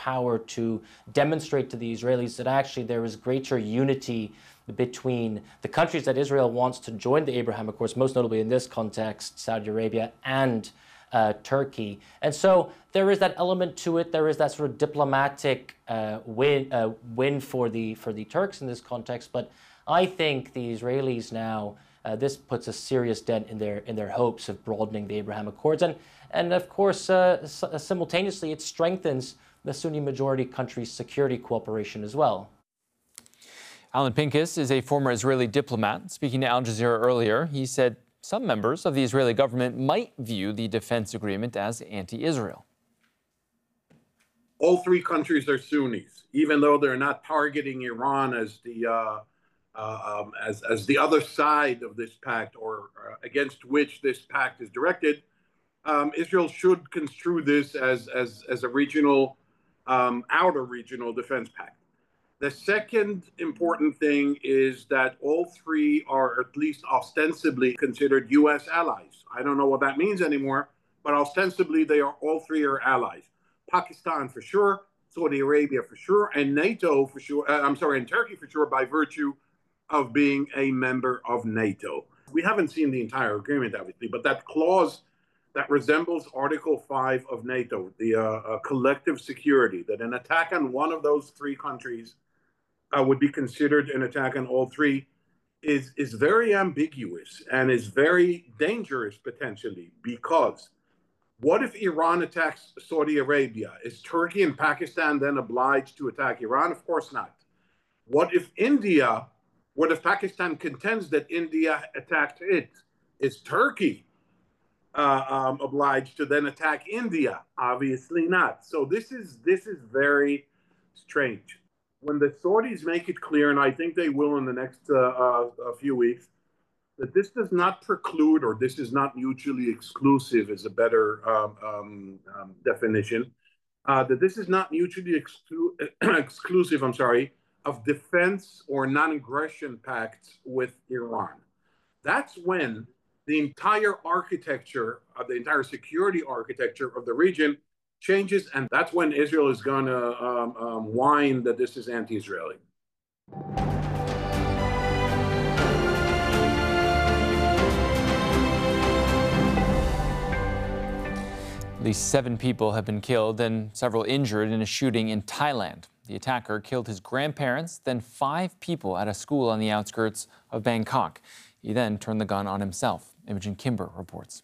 power to demonstrate to the Israelis that actually there is greater unity between the countries that Israel wants to join the Abraham Accords, most notably in this context, Saudi Arabia and Turkey. And so there is that element to it. There is that sort of diplomatic win for the Turks in this context. But I think the Israelis now, this puts a serious dent in their hopes of broadening the Abraham Accords. And of course, simultaneously, it strengthens the Sunni majority country's security cooperation as well. Alan Pincus is a former Israeli diplomat. Speaking to Al Jazeera earlier, he said some members of the Israeli government might view the defense agreement as anti-Israel. All three countries are Sunnis, even though they're not targeting Iran as the other side of this pact or against which this pact is directed. Israel should construe this as a regional, outer regional defense pact. The second important thing is that all three are at least ostensibly considered U.S. allies. I don't know what that means anymore, but ostensibly all three are allies. Pakistan for sure, Saudi Arabia for sure, and NATO for sure, and Turkey for sure by virtue of being a member of NATO. We haven't seen the entire agreement, obviously, but that clause that resembles Article 5 of NATO, the collective security, that an attack on one of those three countries would be considered an attack on all three, is very ambiguous and is very dangerous potentially, because what if Iran attacks Saudi Arabia? Is Turkey and Pakistan then obliged to attack Iran? Of course not. What if Pakistan contends that India attacked it? Is Turkey obliged to then attack India? Obviously not. So this is very strange. When the Saudis make it clear, and I think they will in the next few weeks, that this does not preclude, or this is not mutually exclusive is a better definition, that this is not mutually exclusive, of defense or non-aggression pacts with Iran. That's when the entire architecture, the entire security architecture of the region changes, and that's when Israel is going to whine that this is anti-Israeli. At least 7 people have been killed and several injured in a shooting in Thailand. The attacker killed his grandparents, then 5 people at a school on the outskirts of Bangkok. He then turned the gun on himself. Imogen Kimber reports.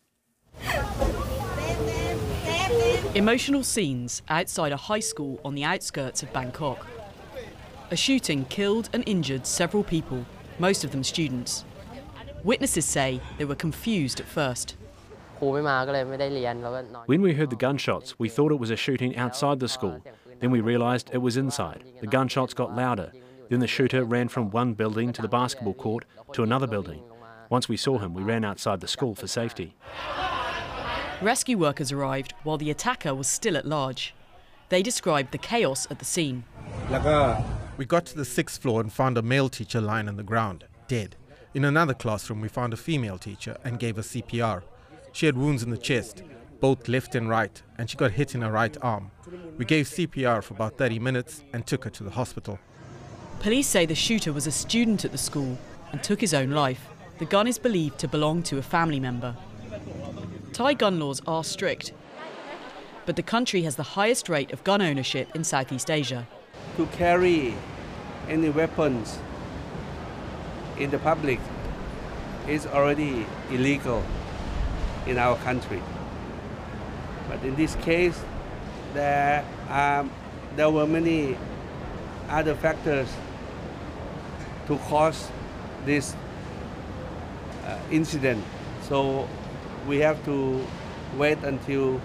Emotional scenes outside a high school on the outskirts of Bangkok. A shooting killed and injured several people, most of them students. Witnesses say they were confused at first. When we heard the gunshots, we thought it was a shooting outside the school. Then we realised it was inside. The gunshots got louder. Then the shooter ran from one building to the basketball court to another building. Once we saw him, we ran outside the school for safety. Rescue workers arrived while the attacker was still at large. They described the chaos at the scene. We got to the 6th floor and found a male teacher lying on the ground, dead. In another classroom, we found a female teacher and gave her CPR. She had wounds in the chest, both left and right, and she got hit in her right arm. We gave CPR for about 30 minutes and took her to the hospital. Police say the shooter was a student at the school and took his own life. The gun is believed to belong to a family member. Thai gun laws are strict, but the country has the highest rate of gun ownership in Southeast Asia. To carry any weapons in the public is already illegal in our country. But in this case, there were many other factors to cause this incident. So we have to wait until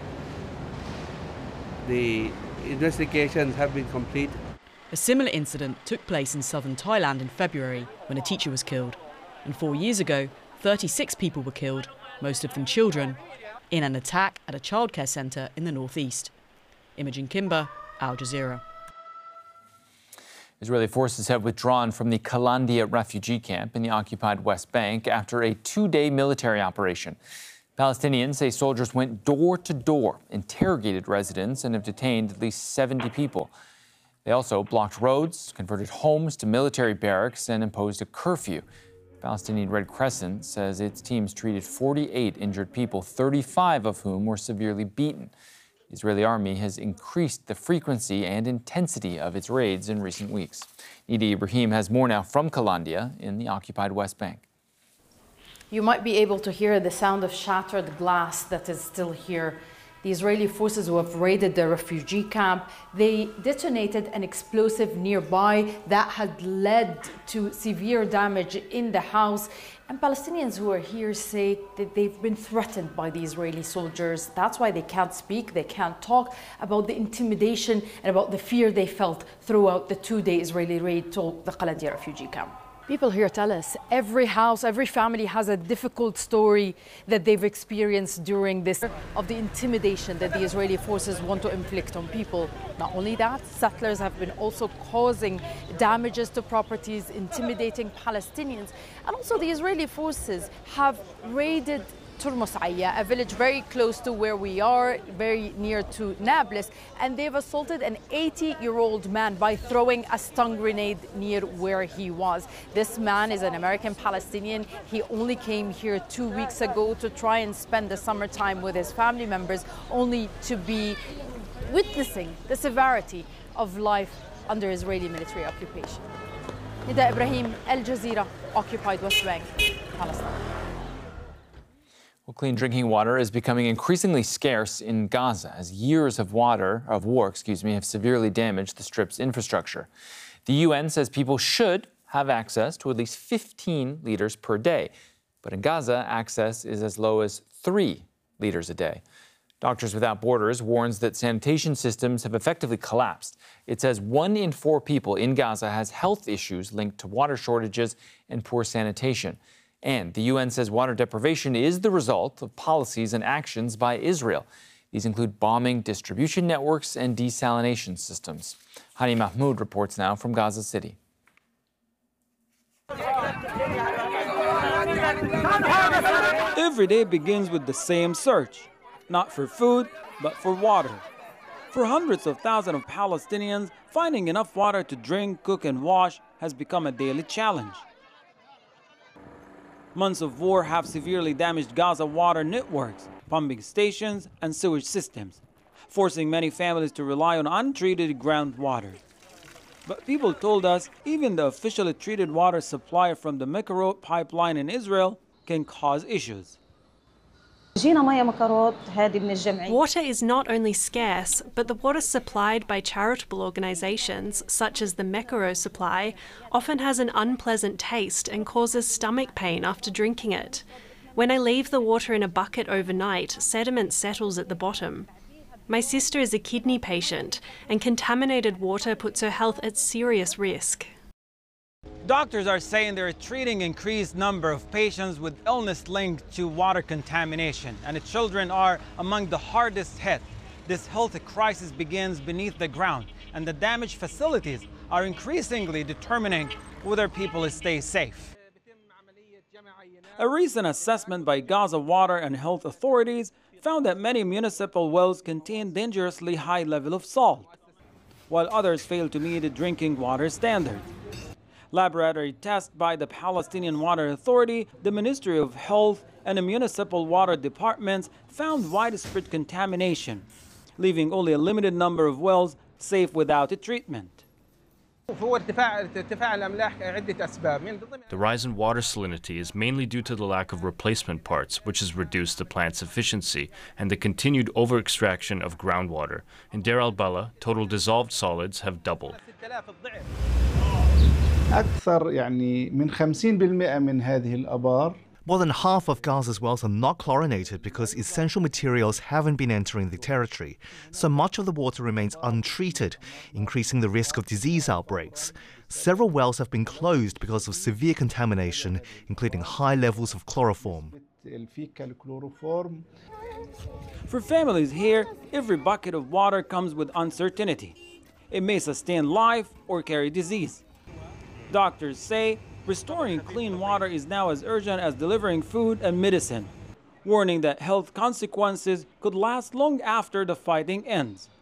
the investigations have been complete. A similar incident took place in southern Thailand in February when a teacher was killed. And 4 years ago, 36 people were killed, most of them children, in an attack at a childcare centre in the northeast. Imogen Kimber, Al Jazeera. Israeli forces have withdrawn from the Kalandia refugee camp in the occupied West Bank after a 2-day military operation. Palestinians say soldiers went door to door, interrogated residents, and have detained at least 70 people. They also blocked roads, converted homes to military barracks, and imposed a curfew. Palestinian Red Crescent says its teams treated 48 injured people, 35 of whom were severely beaten. The Israeli army has increased the frequency and intensity of its raids in recent weeks. Nida Ibrahim has more now from Kalandia in the occupied West Bank. You might be able to hear the sound of shattered glass that is still here. The Israeli forces who have raided the refugee camp, they detonated an explosive nearby that had led to severe damage in the house. And Palestinians who are here say that they've been threatened by the Israeli soldiers. That's why they can't speak, they can't talk about the intimidation and about the fear they felt throughout the two-day Israeli raid to the Qalandia refugee camp. People here tell us every house, every family has a difficult story that they've experienced during this, of the intimidation that the Israeli forces want to inflict on people. Not only that, settlers have been also causing damages to properties, intimidating Palestinians. And also the Israeli forces have raided Turmus Aya, a village very close to where we are, very near to Nablus, and they've assaulted an 80-year-old man by throwing a stun grenade near where he was. This man is an American Palestinian. He only came here 2 weeks ago to try and spend the summertime with his family members, only to be witnessing the severity of life under Israeli military occupation. Nida Ibrahim, Al Jazeera, occupied West Bank, Palestine. Well, clean drinking water is becoming increasingly scarce in Gaza as years of war have severely damaged the Strip's infrastructure. The UN says people should have access to at least 15 liters per day. But in Gaza, access is as low as 3 liters a day. Doctors Without Borders warns that sanitation systems have effectively collapsed. It says 1 in 4 people in Gaza has health issues linked to water shortages and poor sanitation. And the UN says water deprivation is the result of policies and actions by Israel. These include bombing distribution networks and desalination systems. Hani Mahmoud reports now from Gaza City. Every day begins with the same search, not for food, but for water. For hundreds of thousands of Palestinians, finding enough water to drink, cook, and wash has become a daily challenge. Months of war have severely damaged Gaza water networks, pumping stations, and sewage systems, forcing many families to rely on untreated groundwater. But people told us even the officially treated water supply from the Mekorot pipeline in Israel can cause issues. Water is not only scarce, but the water supplied by charitable organisations, such as the Mekorot supply, often has an unpleasant taste and causes stomach pain after drinking it. When I leave the water in a bucket overnight, sediment settles at the bottom. My sister is a kidney patient, and contaminated water puts her health at serious risk. Doctors are saying they're treating increased number of patients with illness linked to water contamination, and the children are among the hardest hit. This health crisis begins beneath the ground, and the damaged facilities are increasingly determining whether people stay safe. A recent assessment by Gaza Water and Health authorities found that many municipal wells contain dangerously high level of salt, while others fail to meet the drinking water standard. Laboratory tests by the Palestinian Water Authority, the Ministry of Health, and the municipal water departments found widespread contamination, leaving only a limited number of wells safe without a treatment. The rise in water salinity is mainly due to the lack of replacement parts, which has reduced the plant's efficiency, and the continued over-extraction of groundwater. In Deir al-Balah, total dissolved solids have doubled. More than half of Gaza's wells are not chlorinated because essential materials haven't been entering the territory, so much of the water remains untreated, increasing the risk of disease outbreaks. Several wells have been closed because of severe contamination, including high levels of chloroform. For families here, every bucket of water comes with uncertainty. It may sustain life or carry disease. Doctors say restoring clean water is now as urgent as delivering food and medicine. warning that health consequences could last long after the fighting ends.